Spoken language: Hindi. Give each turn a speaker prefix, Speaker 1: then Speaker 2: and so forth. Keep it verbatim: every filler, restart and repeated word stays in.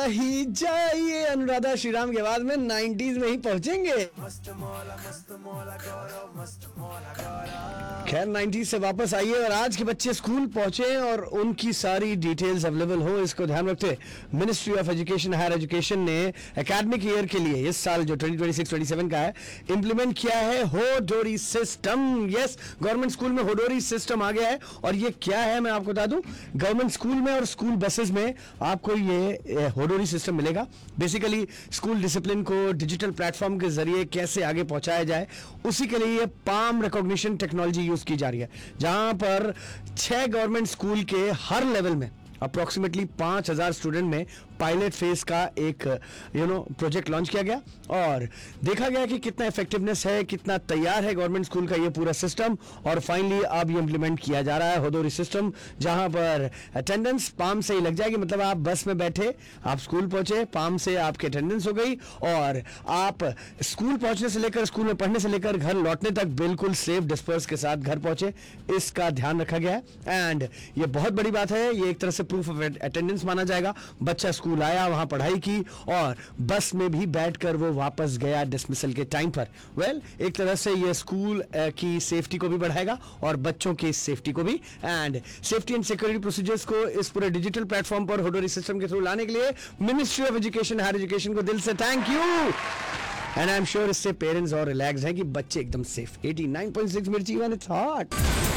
Speaker 1: ही जाइए अनुराधा श्रीराम के बाद में नाइंटीज़ में ही पहुंचेंगे। खैर नाइंटीज़ से वापस आइए और आज के बच्चे स्कूल पहुंचे और उनकी सारी डिटेल्स अवेलेबल हो, इसको ध्यान रखते ministry of education higher education ने एकेडमिक ईयर के लिए इस साल जो twenty twenty six twenty seven का है इंप्लीमेंट किया है होडोरी सिस्टम। यस, गवर्नमेंट स्कूल में होडोरी सिस्टम आ गया है और ये क्या है मैं आपको बता दूं। गवर्नमेंट स्कूल में और स्कूल बसेस में आपको ये होडोरी सिस्टम मिलेगा। बेसिकली स्कूल डिसिप्लिन को डिजिटल प्लेटफॉर्म के जरिए कैसे आगे पहुंचाया जाए, उसी के लिए ये पाम रिकॉग्निशन टेक्नोलॉजी यूज की जा रही है, जहां पर छह गवर्नमेंट स्कूल के हर लेवल में अप्रोक्सीमेटली पांच हजार स्टूडेंट में पायलट फेज का एक यू नो प्रोजेक्ट लॉन्च किया गया और देखा गया कि कितना इफेक्टिवनेस है, कितना तैयार है गवर्नमेंट स्कूल का ये पूरा सिस्टम। और फाइनली अब ये इंप्लीमेंट किया जा रहा है होडोरी सिस्टम, जहां पर अटेंडेंस पाम से ही लग जाएगी। मतलब आप बस में बैठे, आप स्कूल पहुंचे, पाम से आपकी अटेंडेंस हो गई और आप स्कूल पहुंचने से लेकर, स्कूल में पढ़ने से लेकर घर लौटने तक बिल्कुल सेफ डिस्पर्स के साथ घर पहुंचे। इसका ध्यान रखा गया है एंड ये बहुत बड़ी बात है। ये एक तरह से प्रूफ ऑफ अटेंडेंस माना जाएगा। बच्चा स्कूल आया, वहां पढ़ाई की और बस में भी बैठकर वो वापस गया डिसमिसल के टाइम पर। वेल well, एक तरह से ये स्कूल की सेफ्टी को भी बढ़ाएगा और बच्चों की सेफ्टी को भी। And safety and security procedures को इस पूरे डिजिटल प्लेटफॉर्म पर होडोरी सिस्टम के थ्रू लाने के लिए ministry of education higher education को दिल से thank you. And I am sure इससे पेरेंट्स और रिलैक्स हैं कि बच्चे एकदम safe. Eighty nine point six मिर्ची वन इट्स हॉट।